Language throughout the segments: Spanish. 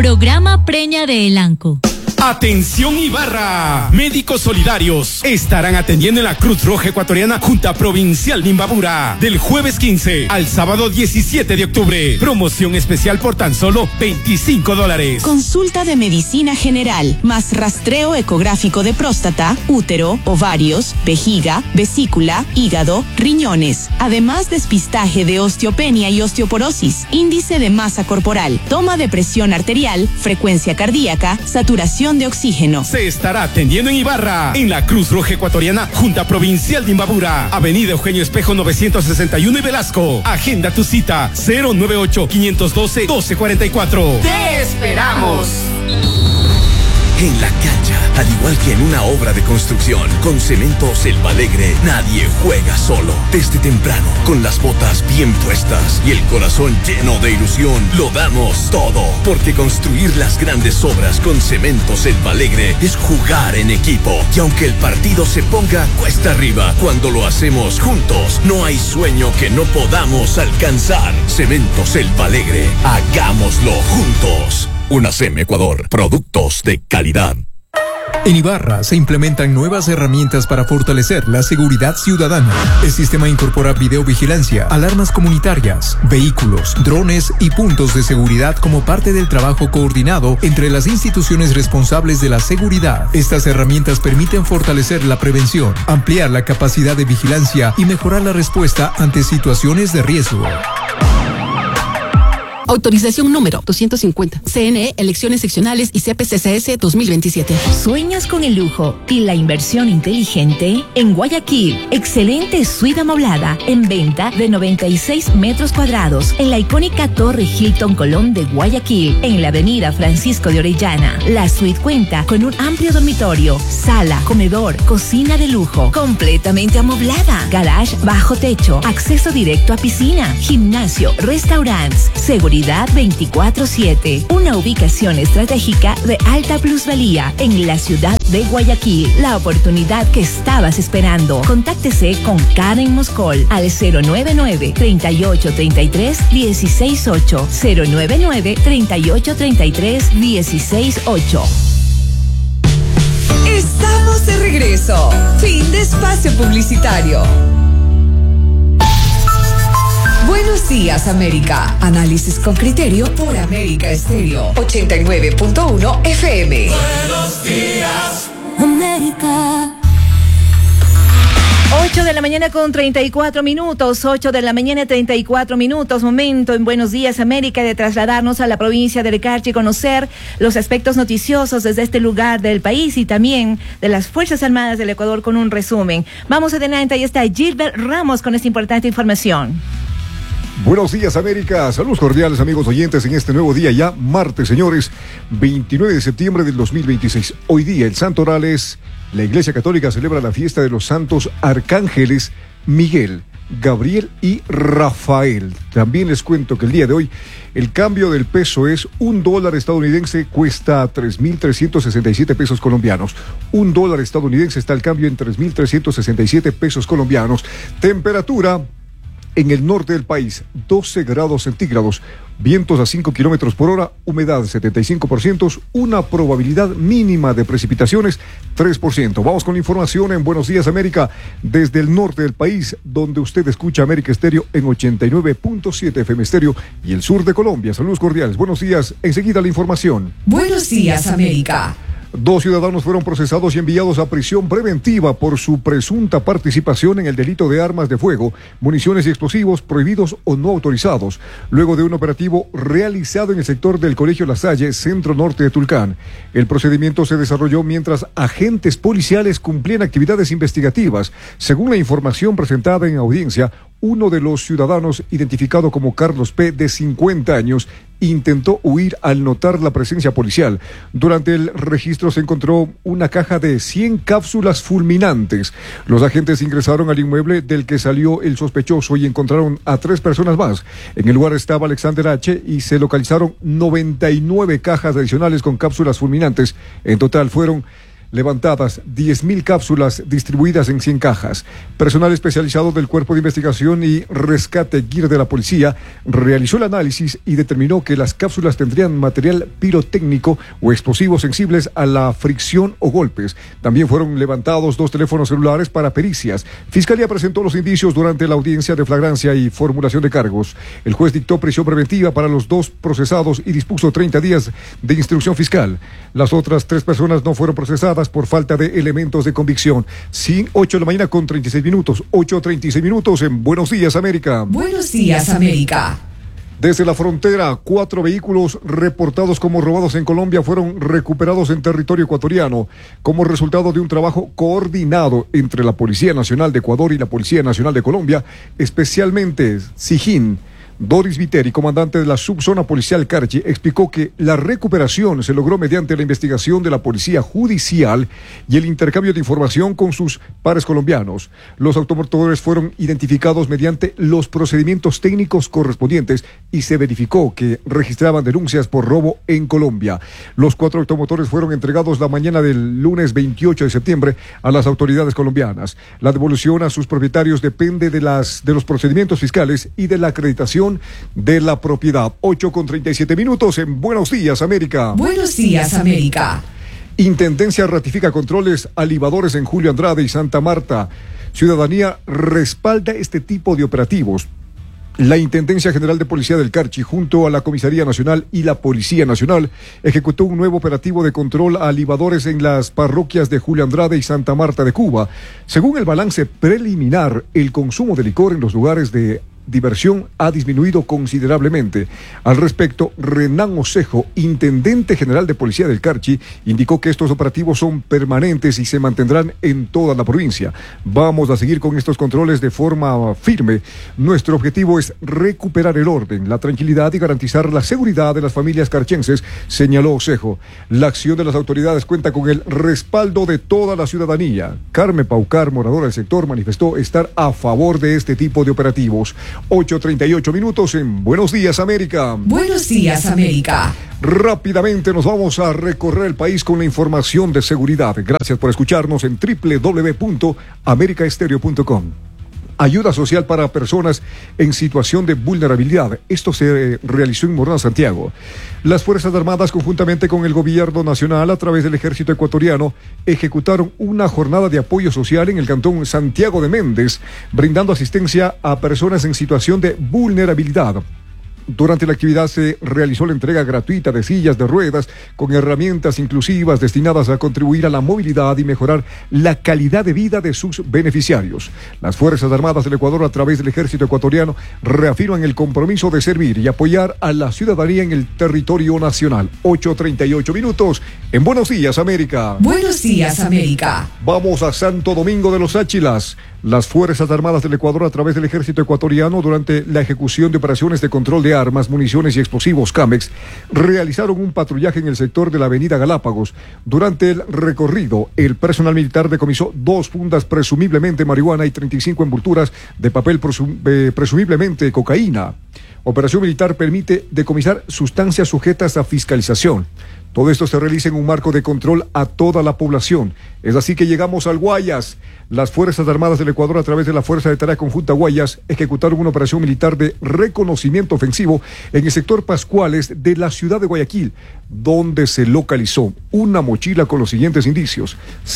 Programa Preña de Elanco. ¡Atención Ibarra! Médicos solidarios estarán atendiendo en la Cruz Roja Ecuatoriana Junta Provincial de Imbabura del jueves 15 al sábado 17 de octubre. Promoción especial por tan solo $25. Consulta de medicina general, más rastreo ecográfico de próstata, útero, ovarios, vejiga, vesícula, hígado, riñones. Además, despistaje de osteopenia y osteoporosis, índice de masa corporal, toma de presión arterial, frecuencia cardíaca, saturación de oxígeno. Se estará atendiendo en Ibarra, en la Cruz Roja Ecuatoriana, Junta Provincial de Imbabura, Avenida Eugenio Espejo 961 y Velasco. Agenda tu cita 098-512-1244. ¡Te esperamos! En la cancha, al igual que en una obra de construcción, con Cementos El Alegre, nadie juega solo. Desde temprano, con las botas bien puestas y el corazón lleno de ilusión, lo damos todo. Porque construir las grandes obras con Cementos El Alegre es jugar en equipo. Y aunque el partido se ponga cuesta arriba, cuando lo hacemos juntos, no hay sueño que no podamos alcanzar. Cementos El Alegre, hagámoslo juntos. UNACEM Ecuador, productos de calidad. En Ibarra se implementan nuevas herramientas para fortalecer la seguridad ciudadana. El sistema incorpora videovigilancia, alarmas comunitarias, vehículos, drones y puntos de seguridad como parte del trabajo coordinado entre las instituciones responsables de la seguridad. Estas herramientas permiten fortalecer la prevención, ampliar la capacidad de vigilancia y mejorar la respuesta ante situaciones de riesgo. Autorización número 250. CNE, elecciones seccionales y CPCCS 2027. ¿Sueñas con el lujo y la inversión inteligente? En Guayaquil, excelente suite amoblada en venta de 96 metros cuadrados en la icónica Torre Hilton Colón de Guayaquil, en la avenida Francisco de Orellana. La suite cuenta con un amplio dormitorio, sala, comedor, cocina de lujo, completamente amoblada, garage bajo techo, acceso directo a piscina, gimnasio, restaurantes, seguridad 24/7. Una ubicación estratégica de alta plusvalía en la ciudad de Guayaquil. La oportunidad que estabas esperando. Contáctese con Karen Moscol al 099-3833-168. 099-3833-168. Estamos de regreso. Fin de espacio publicitario. Buenos días, América. Análisis con criterio por América Estéreo 89.1 FM. Buenos días, América. 8 de la mañana con 34 minutos, 8 de la mañana 34 minutos, momento en Buenos Días América de trasladarnos a la provincia del Carchi y conocer los aspectos noticiosos desde este lugar del país y también de las Fuerzas Armadas del Ecuador con un resumen. Vamos adelante, ahí está Gilbert Ramos con esta importante información. Buenos días, América. Saludos cordiales, amigos oyentes, en este nuevo día, ya martes, señores, 29 de septiembre del 2026. Hoy día, el Santo Oral es, la Iglesia Católica celebra la fiesta de los santos arcángeles Miguel, Gabriel y Rafael. También les cuento que el día de hoy, el cambio del peso es $1 estadounidense cuesta 3.367 pesos colombianos. $1 estadounidense está el cambio en 3.367 pesos colombianos. Temperatura en el norte del país, 12 grados centígrados, vientos a 5 kilómetros por hora, humedad 75%, una probabilidad mínima de precipitaciones 3%. Vamos con la información en Buenos Días América, desde el norte del país, donde usted escucha América Estéreo en 89.7 FM Estéreo y el sur de Colombia. Saludos cordiales, buenos días, enseguida la información. Buenos días, América. 2 ciudadanos fueron procesados y enviados a prisión preventiva por su presunta participación en el delito de armas de fuego, municiones y explosivos prohibidos o no autorizados, luego de un operativo realizado en el sector del Colegio La Salle, centro norte de Tulcán. El procedimiento se desarrolló mientras agentes policiales cumplían actividades investigativas. Según la información presentada en audiencia, uno de los ciudadanos, identificado como Carlos P., de 50 años, intentó huir al notar la presencia policial. Durante el registro se encontró una caja de 100 cápsulas fulminantes. Los agentes ingresaron al inmueble del que salió el sospechoso y encontraron a 3 personas más. En el lugar estaba Alexander H. y se localizaron 99 cajas adicionales con cápsulas fulminantes. En total fueron levantadas, 10.000 cápsulas distribuidas en 100 cajas. Personal especializado del Cuerpo de Investigación y Rescate GIR de la Policía realizó el análisis y determinó que las cápsulas tendrían material pirotécnico o explosivos sensibles a la fricción o golpes. También fueron levantados 2 teléfonos celulares para pericias. Fiscalía presentó los indicios durante la audiencia de flagrancia y formulación de cargos. El juez dictó prisión preventiva para los 2 procesados y dispuso 30 días de instrucción fiscal. Las otras 3 personas no fueron procesadas por falta de elementos de convicción. 8 de la mañana con 36 minutos. 8:36 minutos en Buenos Días, América. Buenos Días, América. Desde la frontera, 4 vehículos reportados como robados en Colombia fueron recuperados en territorio ecuatoriano como resultado de un trabajo coordinado entre la Policía Nacional de Ecuador y la Policía Nacional de Colombia, especialmente SIJIN. Doris Viteri, comandante de la subzona policial Carchi, explicó que la recuperación se logró mediante la investigación de la policía judicial y el intercambio de información con sus pares colombianos. Los automotores fueron identificados mediante los procedimientos técnicos correspondientes y se verificó que registraban denuncias por robo en Colombia. Los 4 automotores fueron entregados la mañana del lunes 28 de septiembre a las autoridades colombianas. La devolución a sus propietarios depende de los procedimientos fiscales y de la acreditación de la propiedad. 8:37 minutos en Buenos Días, América. Buenos Días, América. Intendencia ratifica controles a libadores en Julio Andrade y Santa Marta. Ciudadanía respalda este tipo de operativos. La Intendencia General de Policía del Carchi, junto a la Comisaría Nacional y la Policía Nacional, ejecutó un nuevo operativo de control a libadores en las parroquias de Julio Andrade y Santa Marta de Cuba. Según el balance preliminar, el consumo de licor en los lugares de diversión ha disminuido considerablemente. Al respecto, Renan Osejo, intendente general de Policía del Carchi, indicó que estos operativos son permanentes y se mantendrán en toda la provincia. Vamos a seguir con estos controles de forma firme. Nuestro objetivo es recuperar el orden, la tranquilidad y garantizar la seguridad de las familias carchenses, señaló Osejo. La acción de las autoridades cuenta con el respaldo de toda la ciudadanía. Carmen Paucar, moradora del sector, manifestó estar a favor de este tipo de operativos. 8:38 minutos en Buenos Días, América. Buenos Días, América. Rápidamente nos vamos a recorrer el país con la información de seguridad. Gracias por escucharnos en www.americaestereo.com. Ayuda social para personas en situación de vulnerabilidad. Esto se realizó en Morona, Santiago. Las Fuerzas Armadas, conjuntamente con el Gobierno Nacional, a través del Ejército Ecuatoriano, ejecutaron una jornada de apoyo social en el cantón Santiago de Méndez, brindando asistencia a personas en situación de vulnerabilidad. Durante la actividad se realizó la entrega gratuita de sillas de ruedas con herramientas inclusivas destinadas a contribuir a la movilidad y mejorar la calidad de vida de sus beneficiarios. Las Fuerzas Armadas del Ecuador, a través del Ejército Ecuatoriano, reafirman el compromiso de servir y apoyar a la ciudadanía en el territorio nacional. 8:38 minutos en Buenos Días, América. Buenos Días, América. Vamos a Santo Domingo de los Áchilas. Las Fuerzas Armadas del Ecuador, a través del Ejército Ecuatoriano, durante la ejecución de operaciones de control de armas, municiones y explosivos CAMEX, realizaron un patrullaje en el sector de la avenida Galápagos. Durante el recorrido, el personal militar decomisó 2 fundas presumiblemente marihuana y 35 envolturas de papel presumiblemente cocaína. Operación militar permite decomisar sustancias sujetas a fiscalización. Todo esto se realiza en un marco de control a toda la población. Es así que llegamos al Guayas. Las Fuerzas Armadas del Ecuador, a través de la Fuerza de Tarea Conjunta Guayas, ejecutaron una operación militar de reconocimiento ofensivo en el sector Pascuales de la ciudad de Guayaquil, donde se localizó una mochila con los siguientes indicios: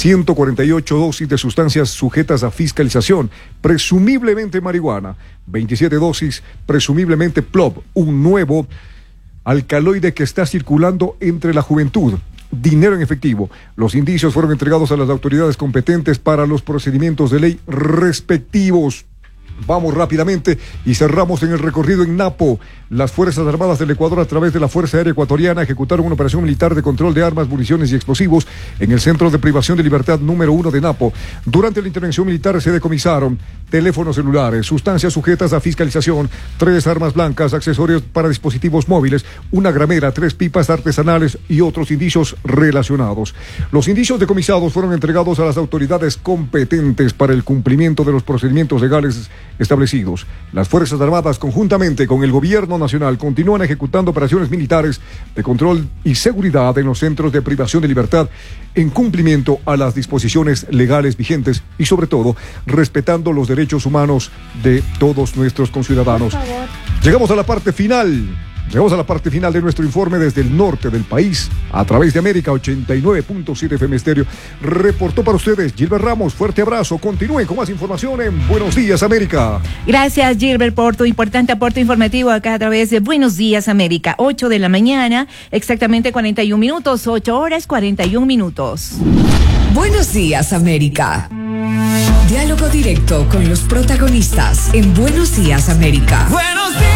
148 dosis de sustancias sujetas a fiscalización, presumiblemente marihuana; 27 dosis, presumiblemente plop, un nuevo alcaloide que está circulando entre la juventud; dinero en efectivo. Los indicios fueron entregados a las autoridades competentes para los procedimientos de ley respectivos. Vamos rápidamente y cerramos en el recorrido en Napo. Las Fuerzas Armadas del Ecuador, a través de la Fuerza Aérea Ecuatoriana, ejecutaron una operación militar de control de armas, municiones y explosivos en el Centro de Privación de Libertad número 1 de Napo. Durante la intervención militar se decomisaron teléfonos celulares, sustancias sujetas a fiscalización, 3 armas blancas, accesorios para dispositivos móviles, una gramera, 3 pipas artesanales y otros indicios relacionados. Los indicios decomisados fueron entregados a las autoridades competentes para el cumplimiento de los procedimientos legales establecidos. Las Fuerzas Armadas, conjuntamente con el Gobierno Nacional, continúan ejecutando operaciones militares de control y seguridad en los centros de privación de libertad en cumplimiento a las disposiciones legales vigentes y, sobre todo, respetando los derechos humanos de todos nuestros conciudadanos. Llegamos a la parte final de nuestro informe desde el norte del país, a través de América 89.7 FM Estéreo. Reportó para ustedes Gilbert Ramos. Fuerte abrazo. Continúen con más información en Buenos Días, América. Gracias, Gilbert, por tu importante aporte informativo acá a través de Buenos Días, América. 8 de la mañana, exactamente 41 minutos, 8 horas 41 minutos. Buenos Días, América. Diálogo directo con los protagonistas en Buenos Días, América. Buenos días.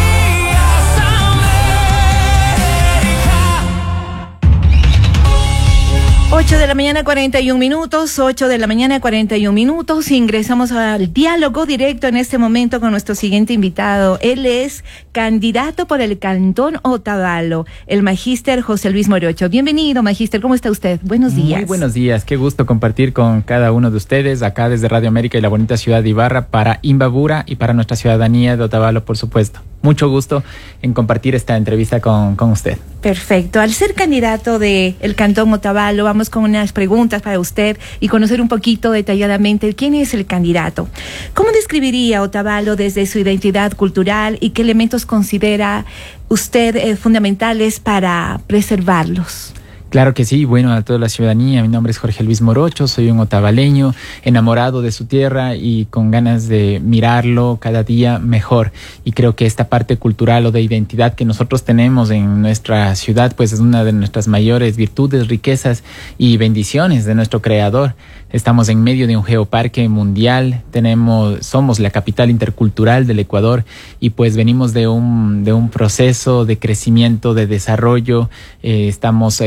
8 de la mañana 41 minutos, 8 de la mañana 41 minutos. Ingresamos al diálogo directo en este momento con nuestro siguiente invitado. Él es candidato por el Cantón Otavalo, el magíster José Luis Morocho. Bienvenido, magíster, ¿cómo está usted? Buenos días. Muy buenos días, qué gusto compartir con cada uno de ustedes acá desde Radio América y la bonita ciudad de Ibarra para Imbabura y para nuestra ciudadanía de Otavalo, por supuesto. Mucho gusto en compartir esta entrevista con usted. Perfecto. Al ser candidato del Cantón Otavalo, vamos con unas preguntas para usted y conocer un poquito detalladamente quién es el candidato. ¿Cómo describiría Otavalo desde su identidad cultural y qué elementos considera usted fundamentales para preservarlos? Claro que sí, bueno, a toda la ciudadanía, mi nombre es Jorge Luis Morocho, soy un otavaleño, enamorado de su tierra y con ganas de mirarlo cada día mejor. Y creo que esta parte cultural o de identidad que nosotros tenemos en nuestra ciudad, pues es una de nuestras mayores virtudes, riquezas y bendiciones de nuestro Creador. Estamos en medio de un geoparque mundial, somos la capital intercultural del Ecuador y pues venimos de un proceso de crecimiento, de desarrollo. Estamos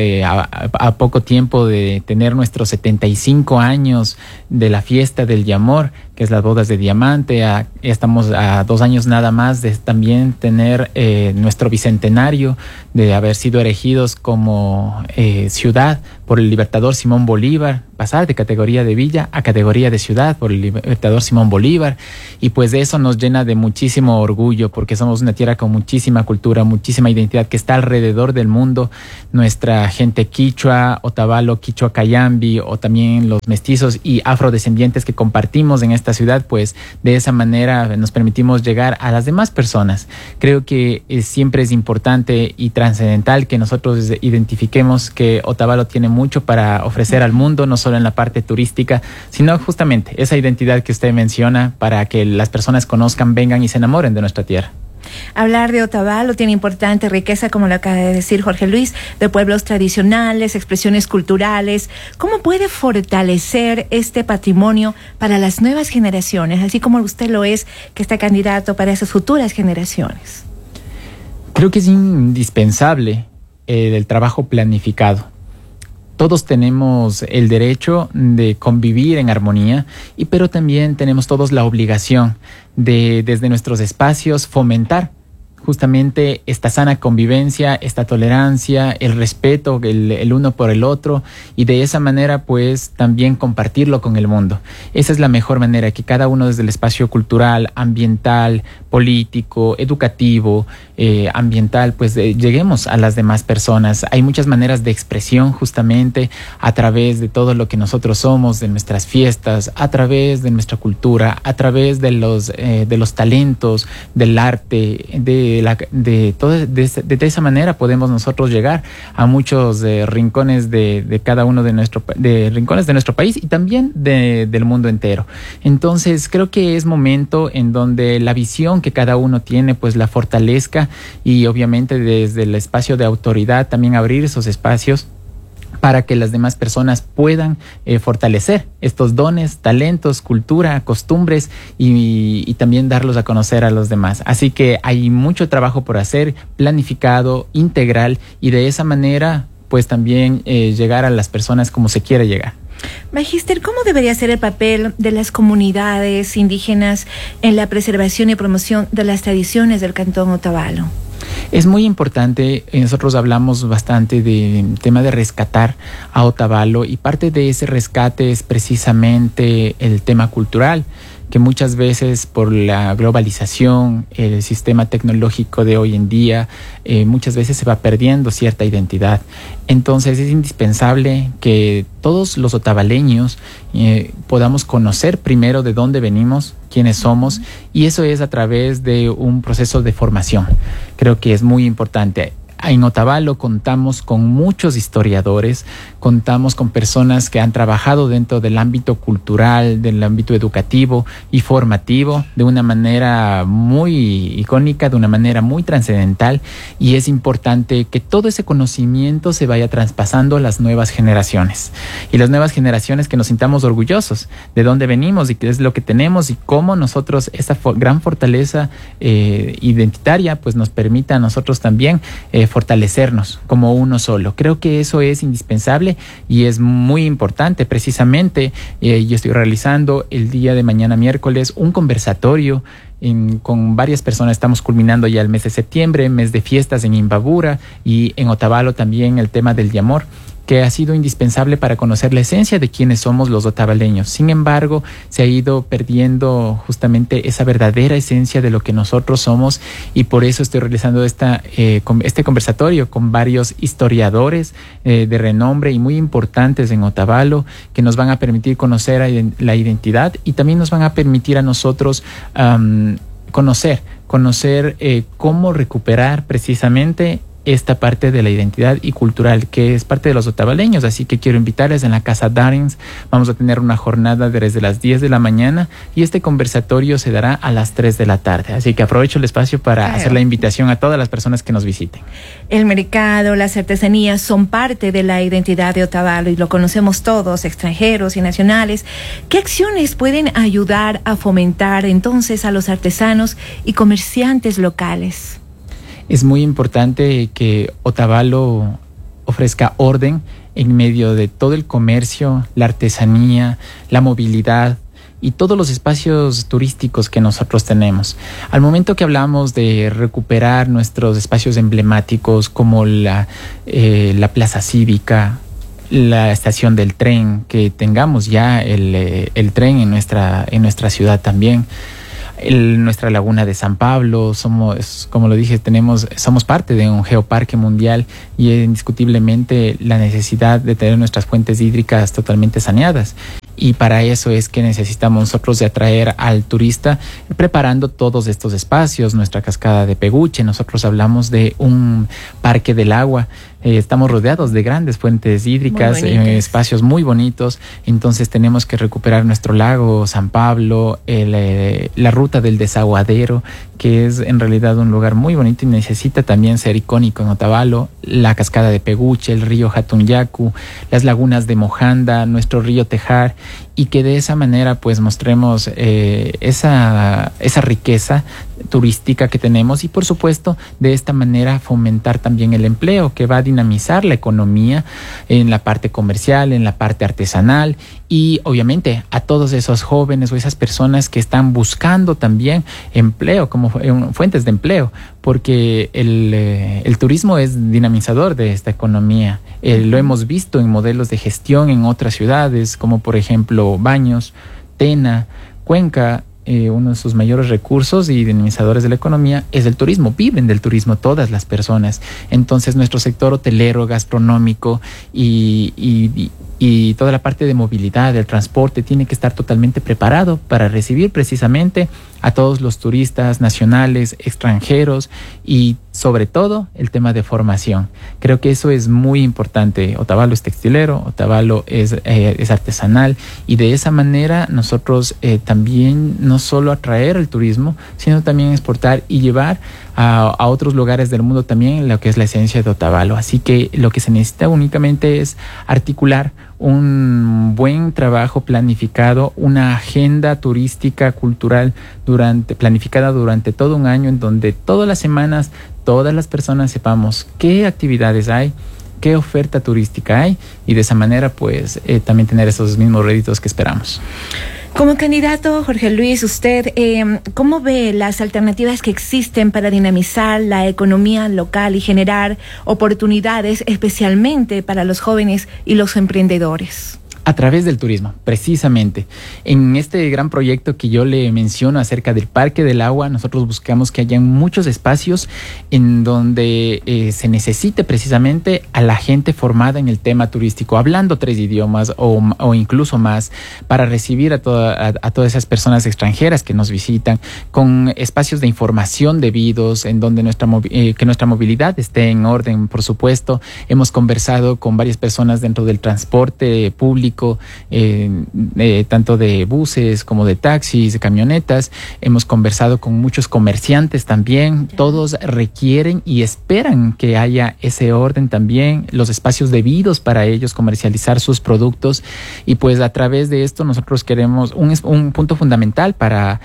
a poco tiempo de tener nuestros 75 años de la fiesta del Yamor, que es las bodas de diamante. Estamos a 2 años nada más de también tener nuestro bicentenario de haber sido erigidos como ciudad por el libertador Simón Bolívar, pasar de categoría de villa a categoría de ciudad por el libertador Simón Bolívar, y pues de eso nos llena de muchísimo orgullo porque somos una tierra con muchísima cultura, muchísima identidad que está alrededor del mundo. Nuestra gente quichua, Otavalo, quichua cayambi, o también los mestizos y afrodescendientes que compartimos en esta ciudad, pues de esa manera nos permitimos llegar a las demás personas. Creo que siempre es importante y trascendental que nosotros identifiquemos que Otavalo tiene mucho para ofrecer al mundo, no solo en la parte turística, sino justamente esa identidad que usted menciona para que las personas conozcan, vengan y se enamoren de nuestra tierra. Hablar de Otavalo tiene importante riqueza, como lo acaba de decir Jorge Luis, de pueblos tradicionales, expresiones culturales. ¿Cómo puede fortalecer este patrimonio para las nuevas generaciones, así como usted lo es, que está candidato para esas futuras generaciones? Creo que es indispensable el trabajo planificado. Todos tenemos el derecho de convivir en armonía, pero también tenemos todos la obligación de, desde nuestros espacios, fomentar justamente esta sana convivencia, esta tolerancia, el respeto el uno por el otro, y de esa manera pues también compartirlo con el mundo. Esa es la mejor manera, que cada uno desde el espacio cultural, ambiental, político, educativo, ambiental, pues lleguemos a las demás personas. Hay muchas maneras de expresión justamente a través de todo lo que nosotros somos, de nuestras fiestas, a través de nuestra cultura, a través de los talentos, del arte, de esa manera podemos nosotros llegar a muchos rincones de cada uno de rincones de nuestro país y también del mundo entero. Entonces creo que es momento en donde la visión que cada uno tiene pues la fortalezca, y obviamente desde el espacio de autoridad también abrir esos espacios para que las demás personas puedan fortalecer estos dones, talentos, cultura, costumbres y también darlos a conocer a los demás. Así que hay mucho trabajo por hacer, planificado, integral, y de esa manera pues también llegar a las personas como se quiere llegar. Magíster, ¿cómo debería ser el papel de las comunidades indígenas en la preservación y promoción de las tradiciones del Cantón Otavalo? Es muy importante, nosotros hablamos bastante del tema de rescatar a Otavalo, y parte de ese rescate es precisamente el tema cultural. que muchas veces por la globalización, el sistema tecnológico de hoy en día, muchas veces se va perdiendo cierta identidad. Entonces es indispensable que todos los otavaleños podamos conocer primero de dónde venimos, quiénes somos, y eso es a través de un proceso de formación. Creo que es muy importante. En Otavalo contamos con muchos historiadores, contamos con personas que han trabajado dentro del ámbito cultural, del ámbito educativo y formativo de una manera muy icónica, de una manera muy trascendental, y es importante que todo ese conocimiento se vaya traspasando a las nuevas generaciones. Y las nuevas generaciones que nos sintamos orgullosos de dónde venimos y qué es lo que tenemos y cómo nosotros esa gran fortaleza identitaria pues nos permita a nosotros también fortalecernos como uno solo. Creo que eso es indispensable y es muy importante. Precisamente yo estoy realizando el día de mañana miércoles un conversatorio con varias personas. Estamos culminando ya el mes de septiembre, mes de fiestas en Imbabura, y en Otavalo también el tema del Yamor, que ha sido indispensable para conocer la esencia de quiénes somos los otavaleños. Sin embargo, se ha ido perdiendo justamente esa verdadera esencia de lo que nosotros somos, y por eso estoy realizando este conversatorio con varios historiadores de renombre y muy importantes en Otavalo, que nos van a permitir conocer la identidad y también nos van a permitir a nosotros conocer cómo recuperar precisamente esta parte de la identidad y cultural que es parte de los otavaleños. Así que quiero invitarles en la Casa Darings. Vamos a tener una jornada desde las 10 de la mañana y este conversatorio se dará a las 3 de la tarde. Así que aprovecho el espacio para hacer la invitación a todas las personas que nos visiten. El mercado, las artesanías son parte de la identidad de Otavalo y lo conocemos todos, extranjeros y nacionales. ¿Qué acciones pueden ayudar a fomentar entonces a los artesanos y comerciantes locales? Es muy importante que Otavalo ofrezca orden en medio de todo el comercio, la artesanía, la movilidad y todos los espacios turísticos que nosotros tenemos. Al momento que hablamos de recuperar nuestros espacios emblemáticos como la plaza cívica, la estación del tren, que tengamos ya el tren en nuestra ciudad también, nuestra laguna de San Pablo, somos, como lo dije, somos parte de un geoparque mundial y indiscutiblemente la necesidad de tener nuestras fuentes hídricas totalmente saneadas. Y para eso es que necesitamos nosotros de atraer al turista preparando todos estos espacios, nuestra cascada de Peguche. Nosotros hablamos de un parque del agua. Estamos rodeados de grandes fuentes hídricas, espacios muy bonitos. Entonces tenemos que recuperar nuestro lago San Pablo, la ruta del desaguadero, que es en realidad un lugar muy bonito y necesita también ser icónico en Otavalo. La cascada de Peguche, el río Hatunyacu, las lagunas de Mojanda, nuestro río Tejar, y que de esa manera pues mostremos esa riqueza turística que tenemos y por supuesto de esta manera fomentar también el empleo, que va a dinamizar la economía en la parte comercial, en la parte artesanal, y obviamente a todos esos jóvenes o esas personas que están buscando también empleo como fuentes de empleo, porque el turismo es dinamizador de esta economía. Lo hemos visto en modelos de gestión en otras ciudades como por ejemplo Baños, Tena, Cuenca. Uno de sus mayores recursos y dinamizadores de la economía es el turismo. Viven del turismo todas las personas. Entonces nuestro sector hotelero, gastronómico y toda la parte de movilidad, del transporte, tiene que estar totalmente preparado para recibir precisamente a todos los turistas nacionales, extranjeros y sobre todo el tema de formación. Creo que eso es muy importante. Otavalo es textilero, Otavalo es artesanal, y de esa manera nosotros también no solo atraer el turismo, sino también exportar y llevar a otros lugares del mundo también lo que es la esencia de Otavalo. Así que lo que se necesita únicamente es articular un buen trabajo planificado, una agenda turística, cultural planificada durante todo un año, en donde todas las semanas todas las personas sepamos qué actividades hay, qué oferta turística hay, y de esa manera pues también tener esos mismos réditos que esperamos. Como candidato, Jorge Luis, usted, ¿cómo ve las alternativas que existen para dinamizar la economía local y generar oportunidades especialmente para los jóvenes y los emprendedores? A través del turismo, precisamente. En este gran proyecto que yo le menciono acerca del Parque del Agua, nosotros buscamos que haya muchos espacios en donde se necesite precisamente a la gente formada en el tema turístico, hablando 3 idiomas o incluso más, para recibir a todas esas personas extranjeras que nos visitan, con espacios de información debidos, en donde que nuestra movilidad esté en orden, por supuesto. Hemos conversado con varias personas dentro del transporte público, tanto de buses como de taxis, de camionetas. Hemos conversado con muchos comerciantes también. Todos requieren y esperan que haya ese orden también, los espacios debidos para ellos comercializar sus productos. Y pues a través de esto nosotros queremos un punto fundamental para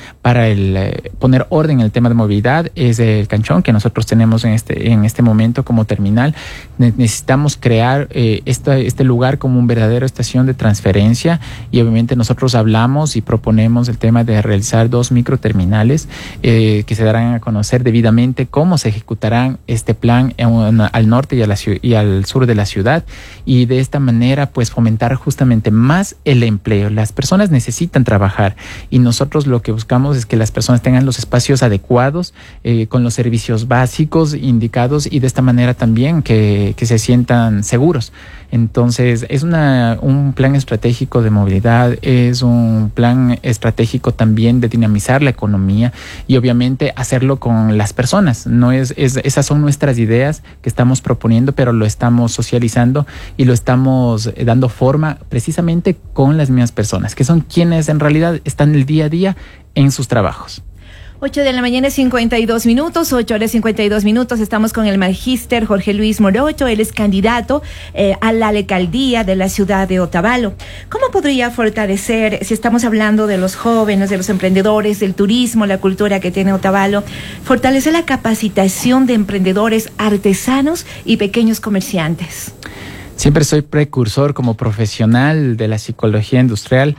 poner orden en el tema de movilidad es el canchón que nosotros tenemos en este momento como terminal. Necesitamos crear este lugar como un verdadero estación de transferencia, y obviamente nosotros hablamos y proponemos el tema de realizar 2 microterminales que se darán a conocer debidamente cómo se ejecutarán este plan al norte y al sur de la ciudad, y de esta manera pues fomentar justamente más el empleo. Las personas necesitan trabajar y nosotros lo que buscamos es que las personas tengan los espacios adecuados, con los servicios básicos indicados, y de esta manera también que se sientan seguros. Entonces es un plan estratégico de movilidad, es un plan estratégico también de dinamizar la economía y obviamente hacerlo con las personas. Esas son nuestras ideas que estamos proponiendo, pero lo estamos socializando y lo estamos dando forma precisamente con las mismas personas, que son quienes en realidad están el día a día en sus trabajos. 8 de la mañana, 52 minutos, 8 horas 52 minutos. Estamos con el magíster Jorge Luis Morocho. Él es candidato a la alcaldía de la ciudad de Otavalo. ¿Cómo podría fortalecer, si estamos hablando de los jóvenes, de los emprendedores, del turismo, la cultura que tiene Otavalo, fortalecer la capacitación de emprendedores, artesanos y pequeños comerciantes? Siempre soy precursor como profesional de la psicología industrial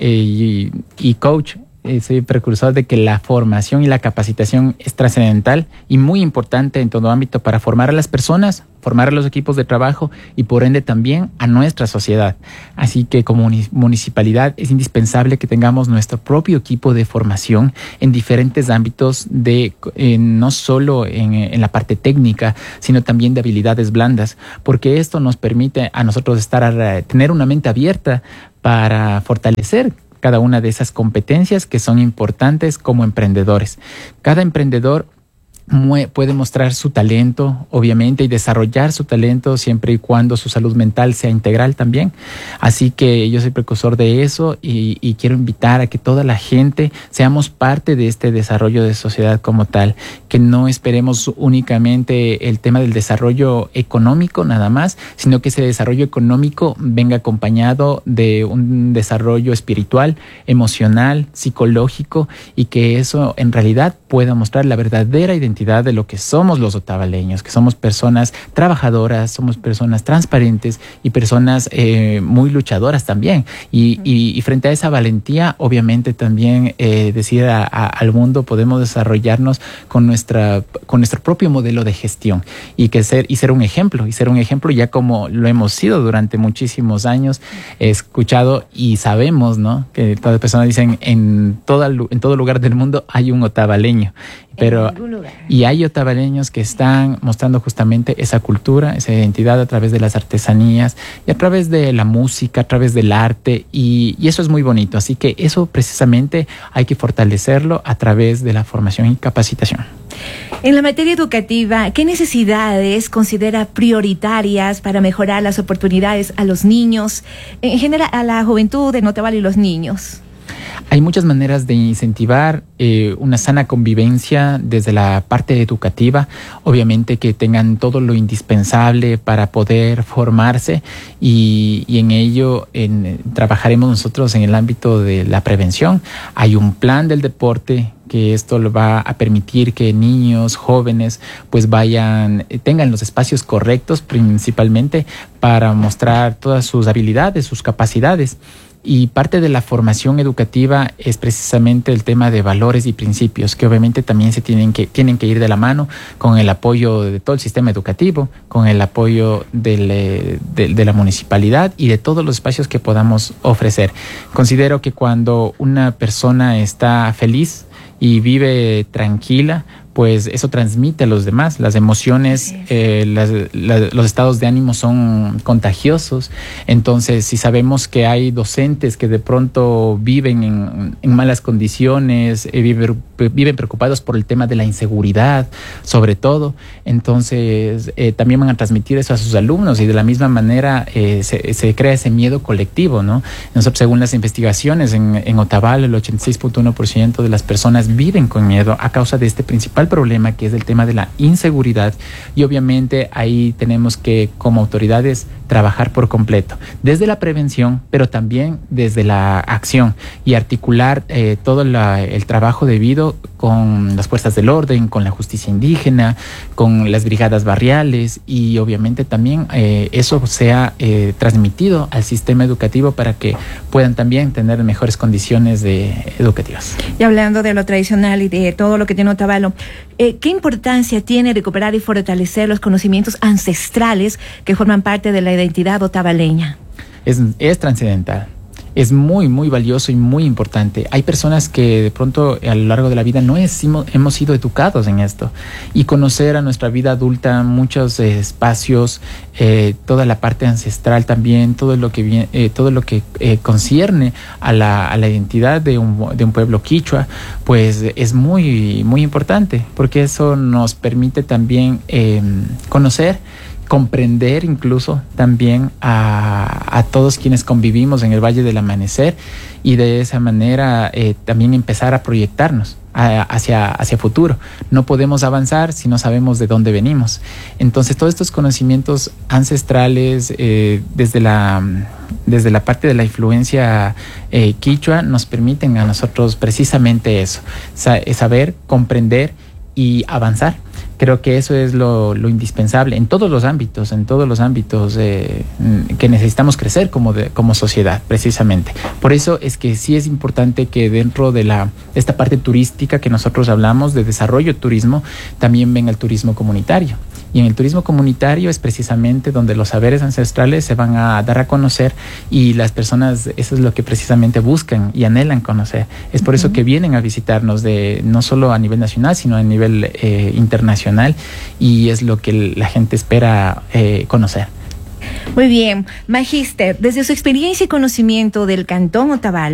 y coach. Soy precursor de que la formación y la capacitación es trascendental y muy importante en todo ámbito para formar a las personas, formar a los equipos de trabajo y por ende también a nuestra sociedad. Así que como municipalidad es indispensable que tengamos nuestro propio equipo de formación en diferentes ámbitos, no solo en la parte técnica, sino también de habilidades blandas, porque esto nos permite a nosotros tener una mente abierta para fortalecer cada una de esas competencias que son importantes como emprendedores. Cada emprendedor puede mostrar su talento, obviamente, y desarrollar su talento siempre y cuando su salud mental sea integral también. Así que yo soy precursor de eso y quiero invitar a que toda la gente seamos parte de este desarrollo de sociedad como tal, que no esperemos únicamente el tema del desarrollo económico nada más, sino que ese desarrollo económico venga acompañado de un desarrollo espiritual, emocional, psicológico, y que eso en realidad pueda mostrar la verdadera identidad de lo que somos los otavaleños, que somos personas trabajadoras, somos personas transparentes y personas muy luchadoras también. Y frente a esa valentía, obviamente también decir al mundo, podemos desarrollarnos con nuestro propio modelo de gestión y ser un ejemplo, ya como lo hemos sido durante muchísimos años. He escuchado y sabemos, ¿no?, que todas las personas dicen en todo lugar del mundo hay un otavaleño. Y hay otavaleños que están mostrando justamente esa cultura, esa identidad a través de las artesanías y a través de la música, a través del arte, y eso es muy bonito. Así que eso precisamente hay que fortalecerlo a través de la formación y capacitación. En la materia educativa, ¿qué necesidades considera prioritarias para mejorar las oportunidades a los niños, en general a la juventud en Otavalo y los niños? Hay muchas maneras de incentivar una sana convivencia desde la parte educativa, obviamente que tengan todo lo indispensable para poder formarse, y en ello trabajaremos nosotros en el ámbito de la prevención. Hay un plan del deporte que esto lo va a permitir que niños, jóvenes, pues tengan los espacios correctos principalmente para mostrar todas sus habilidades, sus capacidades. Y parte de la formación educativa es precisamente el tema de valores y principios, que obviamente también tienen que ir de la mano con el apoyo de todo el sistema educativo, con el apoyo de la municipalidad y de todos los espacios que podamos ofrecer. Considero que cuando una persona está feliz y vive tranquila, pues eso transmite a los demás. Las emociones, los estados de ánimo son contagiosos. Entonces, si sabemos que hay docentes que de pronto viven en malas condiciones, viven preocupados por el tema de la inseguridad, sobre todo, entonces también van a transmitir eso a sus alumnos y de la misma manera se crea ese miedo colectivo, ¿no? Nosotros, según las investigaciones en Otavalo, el 86.1% de las personas viven con miedo a causa de este principal problema, que es el tema de la inseguridad, y obviamente ahí tenemos que, como autoridades, trabajar por completo, desde la prevención, pero también desde la acción, y articular todo el trabajo debido con las fuerzas del orden, con la justicia indígena, con las brigadas barriales, y obviamente también eso sea transmitido al sistema educativo para que puedan también tener mejores condiciones educativas. Y hablando de lo tradicional y de todo lo que tiene Otavalo, ¿qué importancia tiene recuperar y fortalecer los conocimientos ancestrales que forman parte de la identidad otavaleña? Es trascendental. Es muy, muy valioso y muy importante. Hay personas que de pronto a lo largo de la vida no hemos sido educados en esto, y conocer a nuestra vida adulta muchos espacios, toda la parte ancestral también, todo lo que concierne a la identidad de un pueblo quichua, pues es muy, muy importante, porque eso nos permite también conocer, comprender incluso también a todos quienes convivimos en el Valle del Amanecer, y de esa manera también empezar a proyectarnos hacia futuro. No podemos avanzar si no sabemos de dónde venimos. Entonces, todos estos conocimientos ancestrales desde la parte de la influencia quichua nos permiten a nosotros precisamente eso, saber, comprender y avanzar. Creo que eso es lo indispensable en todos los ámbitos que necesitamos crecer como sociedad, precisamente. Por eso es que sí es importante que dentro de esta parte turística que nosotros hablamos de desarrollo turismo, también venga el turismo comunitario. Y en el turismo comunitario es precisamente donde los saberes ancestrales se van a dar a conocer, y las personas eso es lo que precisamente buscan y anhelan conocer. Es por eso que vienen a visitarnos no solo a nivel nacional, sino a nivel internacional, y es lo que la gente espera conocer. Muy bien, Magíster, desde su experiencia y conocimiento del Cantón Otavalo,